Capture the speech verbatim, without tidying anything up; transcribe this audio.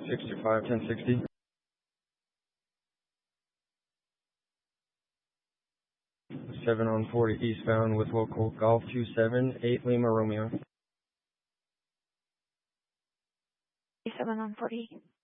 sixty-five, ten sixty. seven on forty eastbound with local Golf two seven eight Lima Romeo. seven on forty.